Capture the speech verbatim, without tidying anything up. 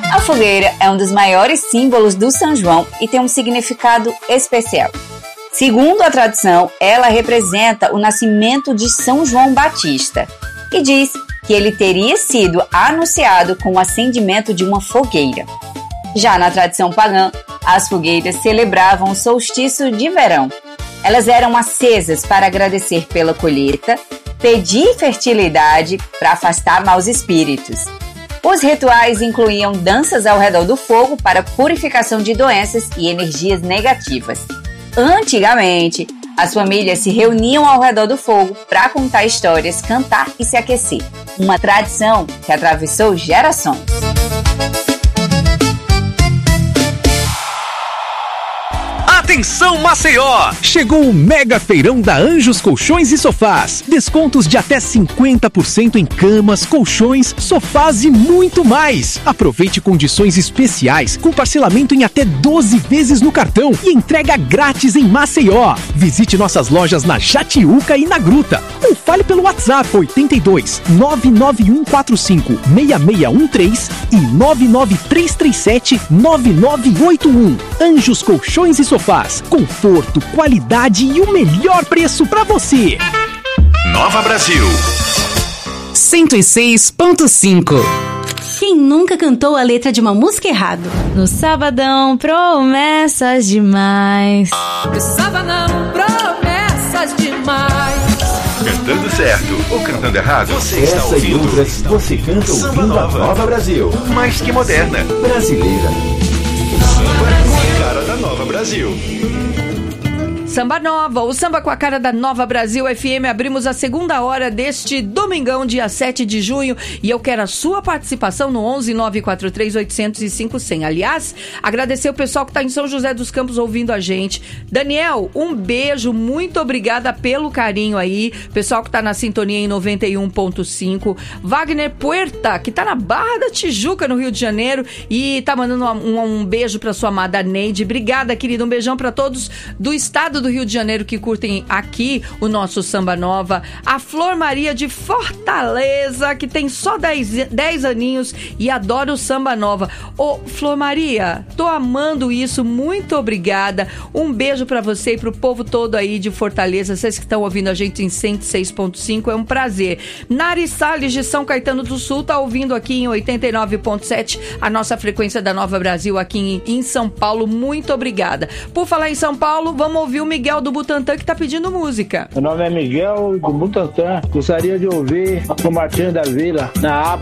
A fogueira é um dos maiores símbolos do São João e tem um significado especial. Segundo a tradição, ela representa o nascimento de São João Batista e diz que ele teria sido anunciado com o acendimento de uma fogueira. Já na tradição pagã, as fogueiras celebravam o solstício de verão. Elas eram acesas para agradecer pela colheita, pedir fertilidade para afastar maus espíritos. Os rituais incluíam danças ao redor do fogo para purificação de doenças e energias negativas. Antigamente, as famílias se reuniam ao redor do fogo para contar histórias, cantar e se aquecer. Uma tradição que atravessou gerações. Atenção Maceió! Chegou o mega feirão da Anjos Colchões e Sofás. Descontos de até cinquenta por cento em camas, colchões, sofás e muito mais. Aproveite condições especiais com parcelamento em até doze vezes no cartão e entrega grátis em Maceió. Visite nossas lojas na Jatiuca e na Gruta. Ou fale pelo WhatsApp oito dois, nove nove um quatro cinco, seis seis um três e nove nove três três sete, nove nove oito um. Anjos Colchões e Sofás. Conforto, qualidade e o melhor preço para você. Nova Brasil cento e seis ponto cinco. Quem nunca cantou a letra de uma música errado? No sabadão, promessas demais. No sabadão, promessas demais. Cantando certo ou cantando errado? Você está Essa ouvindo? e outras você canta ouvindo Samba Nova. A Nova Brasil. Mais que moderna. Brasileira. Cara da Nova Brasil. Samba Nova, o samba com a cara da Nova Brasil F M. Abrimos a segunda hora deste domingão, dia sete de junho, e eu quero a sua participação no onze nove quatro três oito zero zero cinco zero zero. Aliás, agradecer o pessoal que está em São José dos Campos ouvindo a gente. Daniel, um beijo, muito obrigada pelo carinho aí. Pessoal que está na sintonia em noventa e um ponto cinco. Wagner Puerta, que está na Barra da Tijuca, no Rio de Janeiro, e tá mandando um, um, um beijo para sua amada Neide. Obrigada, querida. Um beijão para todos do estado do Rio de Janeiro que curtem aqui o nosso Samba Nova. A Flor Maria de Fortaleza, que tem só dez aninhos e adora o Samba Nova. Ô, Flor Maria, tô amando isso, muito obrigada. Um beijo pra você e pro povo todo aí de Fortaleza, vocês que estão ouvindo a gente em cento e seis ponto cinco, é um prazer. Nari Salles de São Caetano do Sul tá ouvindo aqui em oitenta e nove ponto sete a nossa frequência da Nova Brasil aqui em, em São Paulo, muito obrigada. Por falar em São Paulo, vamos ouvir o Miguel do Butantã que tá pedindo música. Meu nome é Miguel do Butantã, gostaria de ouvir o Martinho da Vila na